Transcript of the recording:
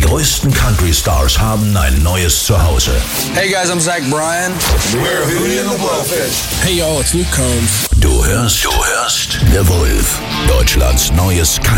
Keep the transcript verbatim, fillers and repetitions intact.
größten Country-Stars haben ein neues Zuhause. Hey guys, I'm Zach Bryan. We're Hootie and the Blowfish. Hey y'all, it's Luke Combs. Du hörst, du hörst The Wolf, Deutschlands neues Country.